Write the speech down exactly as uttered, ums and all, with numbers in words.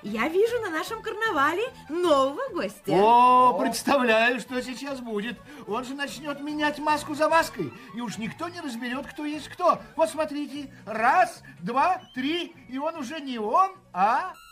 я вижу на нашем карнавале нового гостя. О, представляю, что сейчас будет. Он же начнет менять маску за маской, и уж никто не разберет, кто есть кто. Вот смотрите, раз, два, три, и он уже не он, а...